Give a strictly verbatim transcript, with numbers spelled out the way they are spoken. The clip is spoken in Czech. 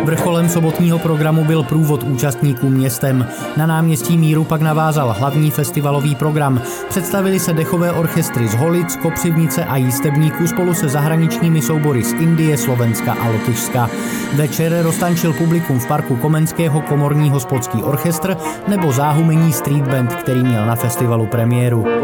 Vrcholem sobotního programu byl průvod účastníků městem. Na náměstí Míru pak navázal hlavní festivalový program. Představili se dechové orchestry z Holic, Kopřivnice a Jistebníků spolu se zahraničními soubory z Indie, Slovenska a Lotyšska. Večer roztančil publikum v parku Komenského komorní hospodský orchestr nebo záhumení street band, který měl na festivalu premiéru.